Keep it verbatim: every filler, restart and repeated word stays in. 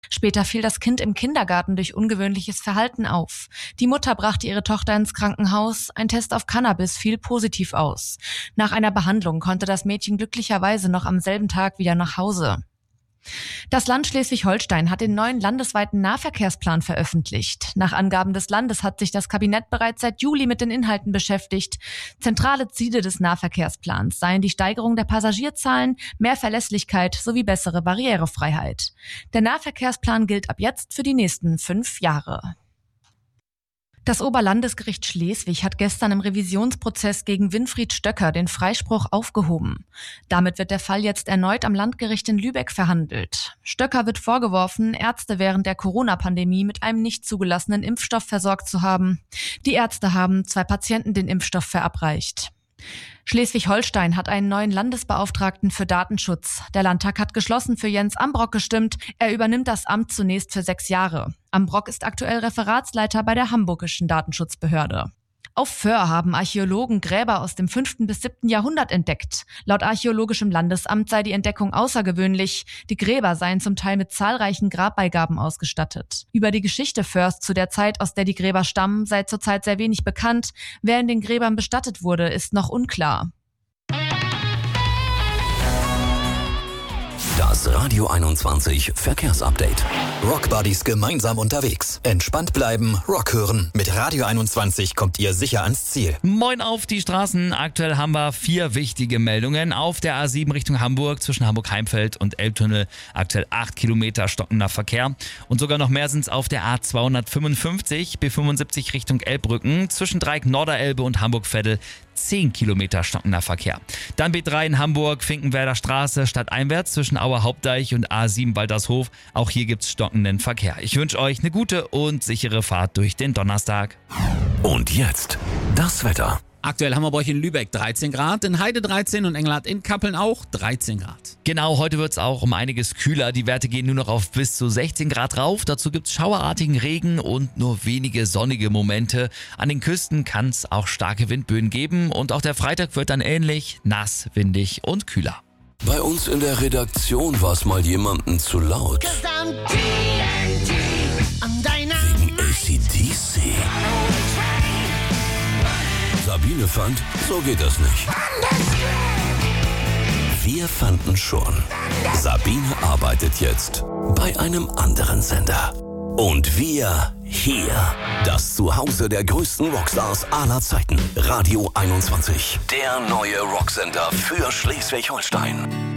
Später fiel das Kind im Kindergarten durch ungewöhnliches Verhalten auf. Die Mutter brachte ihre Tochter ins Krankenhaus. Ein Test auf Cannabis fiel positiv aus. Nach einer Behandlung konnte das Mädchen glücklicherweise noch am selben Tag wieder nach Hause. Das Land Schleswig-Holstein hat den neuen landesweiten Nahverkehrsplan veröffentlicht. Nach Angaben des Landes hat sich das Kabinett bereits seit Juli mit den Inhalten beschäftigt. Zentrale Ziele des Nahverkehrsplans seien die Steigerung der Passagierzahlen, mehr Verlässlichkeit sowie bessere Barrierefreiheit. Der Nahverkehrsplan gilt ab jetzt für die nächsten fünf Jahre. Das Oberlandesgericht Schleswig hat gestern im Revisionsprozess gegen Winfried Stöcker den Freispruch aufgehoben. Damit wird der Fall jetzt erneut am Landgericht in Lübeck verhandelt. Stöcker wird vorgeworfen, Ärzte während der Corona-Pandemie mit einem nicht zugelassenen Impfstoff versorgt zu haben. Die Ärzte haben zwei Patienten den Impfstoff verabreicht. Schleswig-Holstein hat einen neuen Landesbeauftragten für Datenschutz. Der Landtag hat geschlossen für Jens Ambrock gestimmt. Er übernimmt das Amt zunächst für sechs Jahre. Ambrock ist aktuell Referatsleiter bei der Hamburgischen Datenschutzbehörde. Auf Föhr haben Archäologen Gräber aus dem fünften bis siebten Jahrhundert entdeckt. Laut Archäologischem Landesamt sei die Entdeckung außergewöhnlich. Die Gräber seien zum Teil mit zahlreichen Grabbeigaben ausgestattet. Über die Geschichte Föhrs zu der Zeit, aus der die Gräber stammen, sei zurzeit sehr wenig bekannt. Wer in den Gräbern bestattet wurde, ist noch unklar. Das Radio einundzwanzig Verkehrsupdate. Rockbuddies gemeinsam unterwegs. Entspannt bleiben, Rock hören. Mit Radio einundzwanzig kommt ihr sicher ans Ziel. Moin auf die Straßen. Aktuell haben wir vier wichtige Meldungen. Auf der A sieben Richtung Hamburg zwischen Hamburg-Heimfeld und Elbtunnel aktuell acht Kilometer stockender Verkehr. Und sogar noch mehr sind es auf der A zweihundertfünfundfünfzig B fünfundsiebzig Richtung Elbbrücken zwischen Dreieck Norderelbe und Hamburg-Veddel. zehn Kilometer stockender Verkehr. Dann B drei in Hamburg, Finkenwerder Straße, stadteinwärts zwischen Auer Hauptdeich und A sieben Waltershof. Auch hier gibt's stockenden Verkehr. Ich wünsche euch eine gute und sichere Fahrt durch den Donnerstag. Und jetzt das Wetter. Aktuell haben wir bei euch in Lübeck dreizehn Grad, in Heide dreizehn und Engelhardt in Kappeln auch dreizehn Grad. Genau, heute wird's auch um einiges kühler. Die Werte gehen nur noch auf bis zu sechzehn Grad rauf. Dazu gibt's schauerartigen Regen und nur wenige sonnige Momente. An den Küsten kann's auch starke Windböen geben und auch der Freitag wird dann ähnlich nass, windig und kühler. Bei uns in der Redaktion war es mal jemandem zu laut. Wegen A C D C. Sabine fand, so geht das nicht. Wir fanden schon. Sabine arbeitet jetzt bei einem anderen Sender. Und wir hier. Das Zuhause der größten Rockstars aller Zeiten. Radio einundzwanzig. Der neue Rocksender für Schleswig-Holstein.